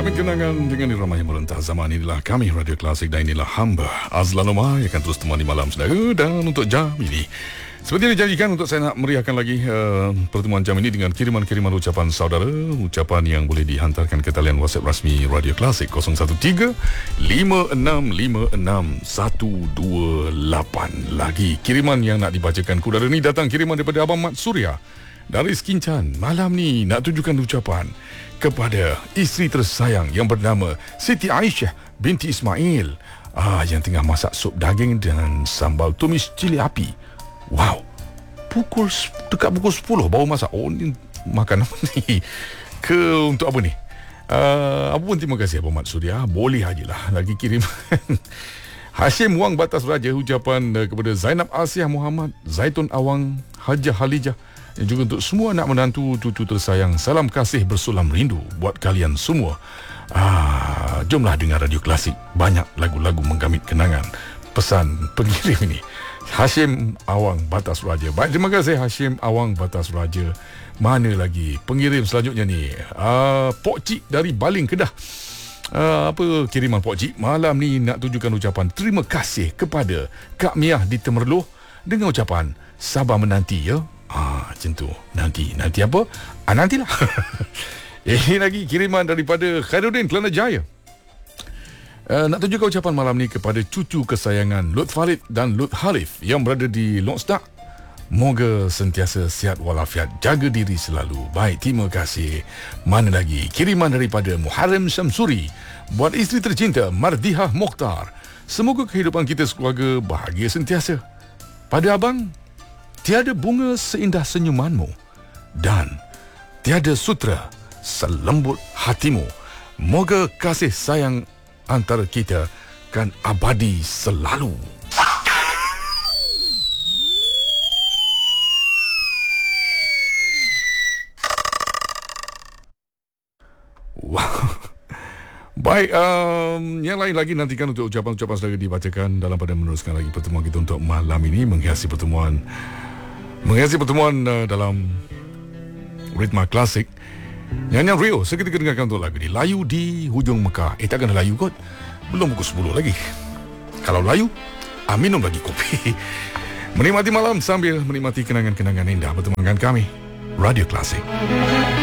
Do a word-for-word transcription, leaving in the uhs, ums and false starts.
Kami kenangan dengan irama yang merentah zaman. Inilah kami Radio Klasik dan inilah hamba Azlan Omar yang akan terus temani malam saudara. Dan untuk jam ini, seperti yang dijanjikan, untuk saya nak meriahkan lagi uh, pertemuan jam ini dengan kiriman-kiriman ucapan saudara. Ucapan yang boleh dihantarkan ke talian WhatsApp rasmi Radio Klasik kosong satu tiga lima enam lima enam satu dua lapan. Lagi kiriman yang nak dibacakan kudara ni datang kiriman daripada Abang Mat Surya dari Skincan. Malam ni nak tunjukkan ucapan kepada isteri tersayang yang bernama Siti Aisyah binti Ismail, ah, yang tengah masak sup daging dan sambal tumis cili api. Wow, pukul dekat pukul sepuluh baru masak. Oh, ni makan apa ni? Ke untuk apa ni? Uh, apa pun terima kasih Abang Mat Surya. Boleh ajalah lagi kirim. Hashim Wang Batas Raja, ucapan uh, kepada Zainab Asiah Muhammad, Zaitun Awang, Hajah Halijah, dan juga untuk semua anak menantu cucu tersayang. Salam kasih bersulam rindu buat kalian semua. Ah, jomlah dengar Radio Klasik, banyak lagu-lagu menggamit kenangan. Pesan pengirim ini Hashim Awang Batas Raja. Baik, terima kasih Hashim Awang Batas Raja. Mana lagi pengirim selanjutnya ni? Ah, Pok Cik dari Baling, Kedah. Ah, apa kiriman Pok Cik? Malam ni nak tunjukkan ucapan terima kasih kepada Kak Miah di Temerloh dengan ucapan sabar menanti ya. Ah, macam tu. Nanti, nanti apa? Ah, nantilah. Ini lagi kiriman daripada Khairuddin Kelana Jaya. Uh, nak tunjukkan ucapan malam ni kepada cucu kesayangan Lut Farid dan Lut Harif yang berada di Longstak. Moga sentiasa sihat walafiat, jaga diri selalu. Baik, terima kasih. Mana lagi kiriman daripada Muharram Syamsuri buat isteri tercinta Mardihah Mokhtar. Semoga kehidupan kita sekeluarga bahagia sentiasa. Pada abang, tiada bunga seindah senyumanmu dan tiada sutra selembut hatimu. Moga kasih sayang antara kita kan abadi selalu. Wow. Baik, um, yang lain lagi nantikan untuk ucapan-ucapan saudara dibacakan dalam pada meneruskan lagi pertemuan kita untuk malam ini, menghiasi pertemuan menghiasi pertemuan uh, dalam ritma klasik. Nyanyian Rio seketika dengarkan untuk lagu di Layu di Hujung Mekah. Eh, takkan dah layu kot? Belum pukul sepuluh lagi. Kalau layu, ah, minum lagi kopi. Menikmati malam sambil menikmati kenangan-kenangan indah bersama dengan kami Radio Klasik.